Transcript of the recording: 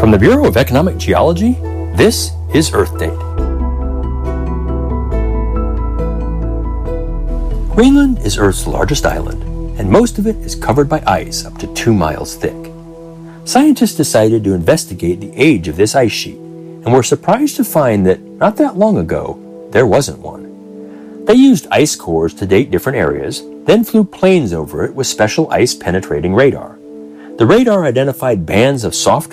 From the Bureau of Economic Geology, this is Earth Date. Greenland is Earth's largest island, and most of it is covered by ice up to 2 miles thick. Scientists decided to investigate the age of this ice sheet, and were surprised to find that not that long ago, there wasn't one. They used ice cores to date different areas, then flew planes over it with special ice-penetrating radar. The radar identified bands of soft